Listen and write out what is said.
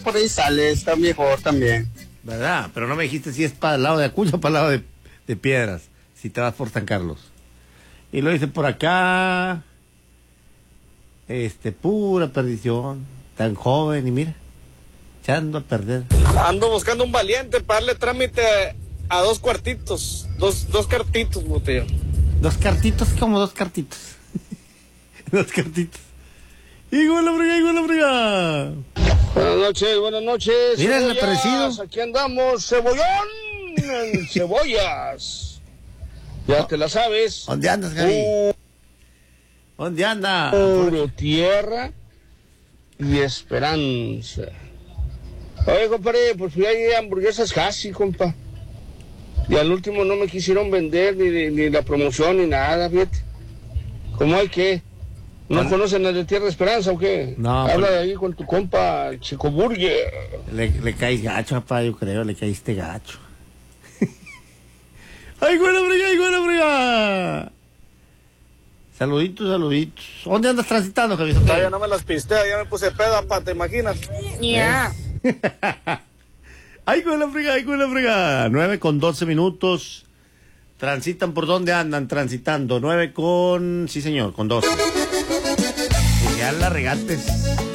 Por ahí sale, está mejor también. ¿Verdad? Pero no me dijiste si es para el lado de Acuña o para el lado de Piedras, si te vas por San Carlos. Y lo dice por acá, pura perdición, tan joven y mira, echando a perder. Ando buscando un valiente para darle trámite a dos cuartitos, dos cartitos, botella. Dos cartitos, como dos cartitos. Dos cartitos. ¡Igual la briga! Buenas noches. Mira el Cebollas, aparecido. aquí andamos, cebollón, en cebollas. Ya te la sabes. ¿Dónde andas, Javi? ¿Dónde anda? Puro tierra y esperanza. Oye, compadre, pues fui ahí a hamburguesas casi, compa. Y al último no me quisieron vender ni la promoción ni nada, fíjate. ¿Cómo hay que? ¿No conocen el de Tierra Esperanza o qué? No. Habla de ahí con tu compa, el Chico Burger. Le caes gacho, papá, yo creo, le caíste gacho. ¡Ay, buena briga! Saluditos. ¿Dónde andas transitando, Javier? Ya no me las pistea, ya me puse peda, pa, ¿te imaginas? ¡Ay, buena briga! 9:12. Transitan por dónde andan transitando. 9 con... Sí, señor, con 12. Ya la regates.